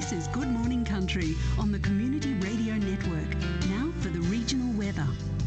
This is Good Morning Country on the Community Radio Network. Now for the regional weather.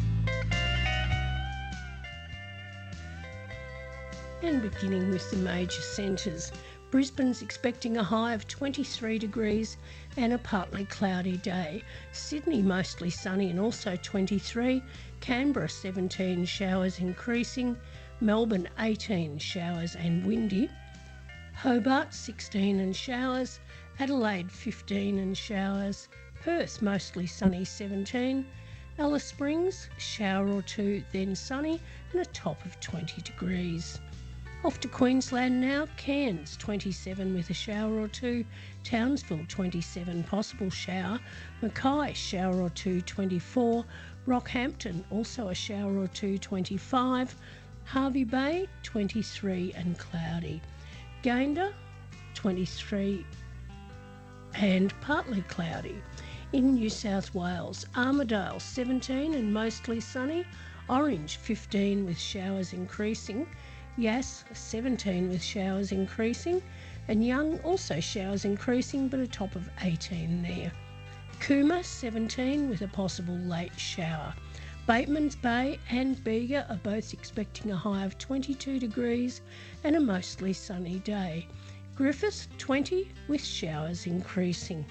And beginning with the major centres, Brisbane's expecting a high of 23 degrees and a partly cloudy day. Sydney mostly sunny and also 23. Canberra 17, showers increasing. Melbourne 18, showers and windy. Hobart 16 and showers. Adelaide 15 and showers. Perth mostly sunny 17. Alice Springs shower or two then sunny and a top of 20 degrees. Off to Queensland now, Cairns 27 with a shower or two, Townsville 27 possible shower, Mackay shower or two 24, Rockhampton also a shower or two 25, Hervey Bay 23 and cloudy, Gayndah 23 and partly cloudy. In New South Wales, Armidale 17 and mostly sunny, Orange 15 with showers increasing, Yass 17 with showers increasing, and Young also showers increasing but a top of 18 there. Cooma 17 with a possible late shower. Batemans Bay and Bega are both expecting a high of 22 degrees and a mostly sunny day. Griffith 20 with showers increasing.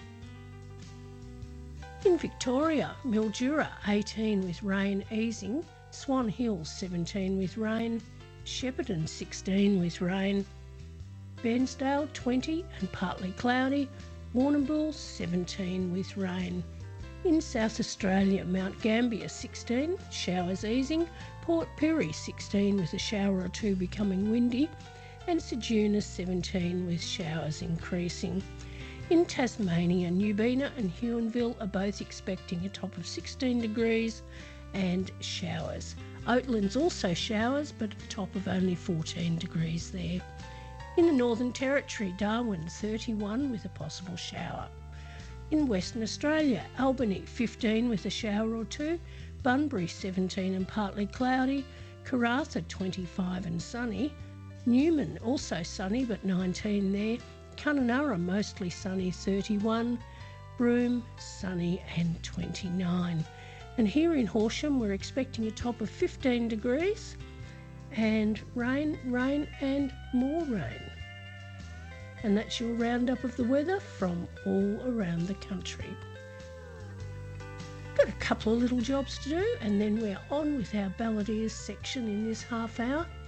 In Victoria, Mildura 18 with rain easing, Swan Hill 17 with rain, Shepparton 16 with rain, Bairnsdale 20 and partly cloudy, Warrnambool 17 with rain. In South Australia, Mount Gambier 16, showers easing, Port Pirie 16 with a shower or two becoming windy, and Ceduna 17 with showers increasing. In Tasmania, Newbena and Huonville are both expecting a top of 16 degrees and showers. Oatlands also showers, but a top of only 14 degrees there. In the Northern Territory, Darwin 31 with a possible shower. In Western Australia, Albany 15 with a shower or two, Bunbury 17 and partly cloudy, Karratha 25 and sunny, Newman also sunny but 19 there, Kununurra mostly sunny 31, Broome sunny and 29. And here in Horsham we're expecting a top of 15 degrees and rain and more rain. And that's your roundup of the weather from all around the country. Got a couple of little jobs to do and then we're on with our Balladeers section in this half hour.